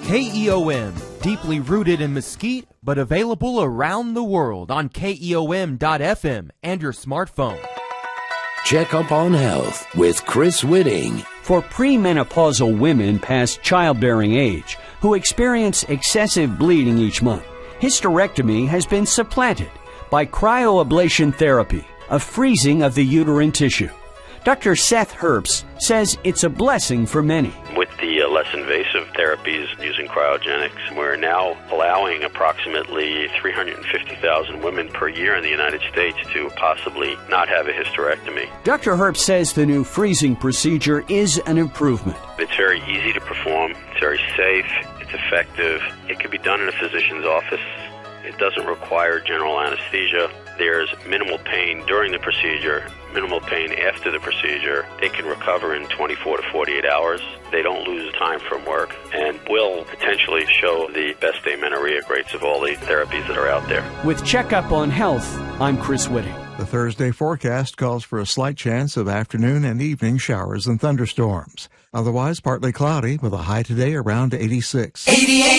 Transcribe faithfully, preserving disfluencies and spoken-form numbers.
K E O M, deeply rooted in Mesquite, but available around the world on K E O M dot F M and your smartphone. Check Up on Health with Chris Whitting. For premenopausal women past childbearing age who experience excessive bleeding each month, hysterectomy has been supplanted by cryoablation therapy, a freezing of the uterine tissue. Doctor Seth Herbst says it's a blessing for many. With the uh, less invasive therapies using cryogenics, we're now allowing approximately three hundred fifty thousand women per year in the United States to possibly not have a hysterectomy. Doctor Herbst says the new freezing procedure is an improvement. It's very easy to perform, it's very safe, it's effective. It can be done in a physician's office. It doesn't require general anesthesia. There's minimal pain during the procedure, minimal pain after the procedure. They can recover in twenty-four to forty-eight hours. They don't lose time from work and will potentially show the best amenorrhea rates of all the therapies that are out there. With Checkup on Health, I'm Chris Whitting. The Thursday forecast calls for a slight chance of afternoon and evening showers and thunderstorms. Otherwise, partly cloudy with a high today around eighty-six. eighty-eight